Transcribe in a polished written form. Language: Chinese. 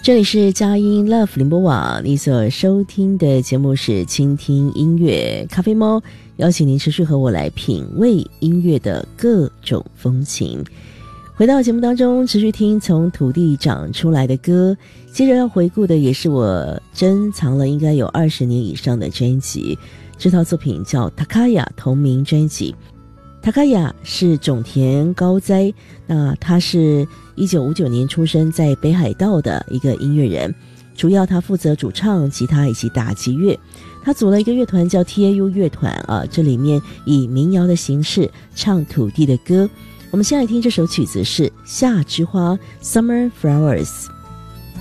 这里是佳音 Love 联播网，你所收听的节目是倾听音乐咖啡猫，邀请您持续和我来品味音乐的各种风情。回到节目当中，持续听从土地长出来的歌，接着要回顾的也是我珍藏了应该有20年以上的专辑，这套作品叫 Takaya 同名专辑。Takaya 是种田高哉，那他是1959年出生在北海道的一个音乐人，主要他负责主唱、吉他以及打击乐。他组了一个乐团叫 TAU 乐团啊，这里面以民谣的形式唱土地的歌。我们先来听这首曲子是《夏之花》 Summer Flowers。